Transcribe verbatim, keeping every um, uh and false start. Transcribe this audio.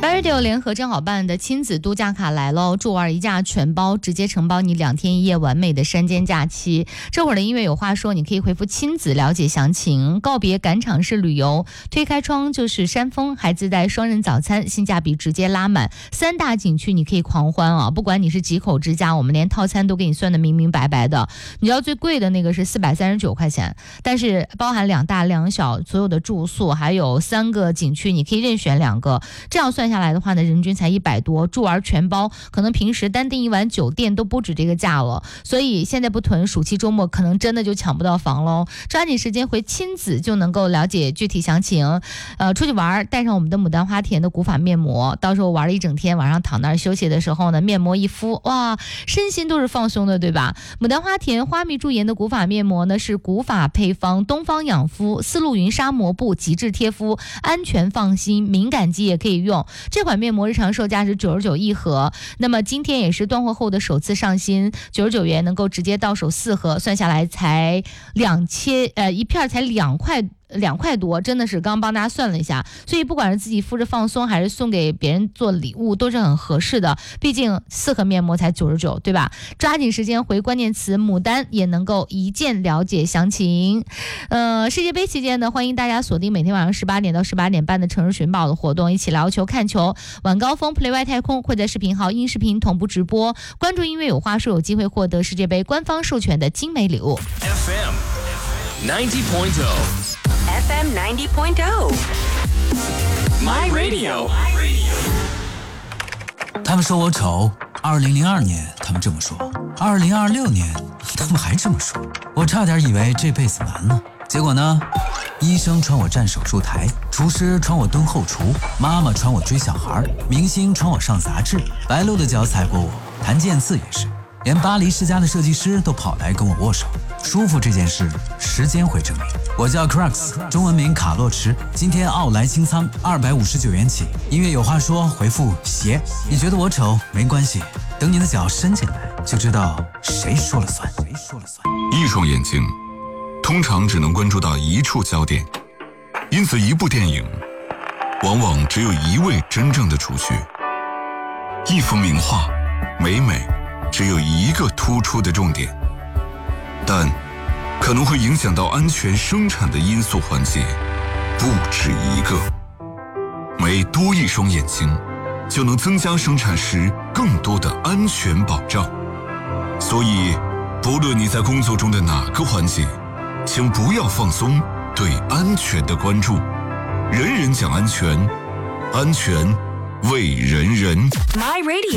Radio 联合正好办的亲子度假卡来喽，助玩一价全包，直接承包你两天一夜完美的山间假期。这会儿的音乐有话说，你可以回复亲子了解详情。告别赶场式旅游，推开窗就是山峰，还自带双人早餐，性价比直接拉满。三大景区你可以狂欢啊！不管你是几口之家，我们连套餐都给你算得明明白白的。你知道最贵的那个是四百三十九块钱，但是包含两大两小所有的住宿，还有三个景区，你可以任选两个。这样算下来的话呢，人均才一百多，住玩全包，可能平时单订一晚酒店都不止这个价了。所以现在不囤，暑期周末可能真的就抢不到房喽。抓紧时间回亲子就能够了解具体详情。呃，出去玩带上我们的牡丹花田的古法面膜，到时候玩了一整天，晚上躺那儿休息的时候呢，面膜一敷，哇，身心都是放松的，对吧？牡丹花田花蜜驻颜的古法面膜呢，是古法配方，东方养肤，丝路云纱膜布，极致贴肤，安全放心，敏感肌也可以用。这款面膜日常售价是九十九一盒，那么今天也是断货后的首次上新，九十九元能够直接到手四盒，算下来才两千呃一片才两块。两块多，真的是刚帮大家算了一下，所以不管是自己敷着放松，还是送给别人做礼物，都是很合适的。毕竟四盒面膜才九十九，对吧？抓紧时间回关键词牡丹，也能够一键了解详情。呃，世界杯期间呢，欢迎大家锁定每天晚上十八点到十八点半的城市寻宝的活动，一起聊球看球。晚高峰 Play 外太空会在视频号音视频同步直播，关注音乐有话说，有机会获得世界杯官方授权的精美礼物。 F M ninety point oh F M ninety point oh My Radio。 他们说我丑，二零零二年他们这么说，二零二六年他们还这么说，我差点以为这辈子完了。结果呢，医生传我站手术台，厨师传我蹲后厨，妈妈传我追小孩，明星传我上杂志，白鹿的脚踩过我，谭健次也是，连巴黎世家的设计师都跑来跟我握手。舒服这件事，时间会证明。我叫 Crux， 中文名卡洛驰，今天奥莱清仓二百五十九元起。音乐有话说，回复鞋。你觉得我丑没关系，等你的脚伸进来，就知道谁说了算。谁说了算？ 一双眼睛通常只能关注到一处焦点，因此一部电影往往只有一位真正的主角。一幅名画每每只有一个突出的重点，但可能会影响到安全生产的因素环节不止一个。每多一双眼睛，就能增加生产时更多的安全保障。所以，不论你在工作中的哪个环节，请不要放松对安全的关注。人人讲安全，安全为人人。 My Radio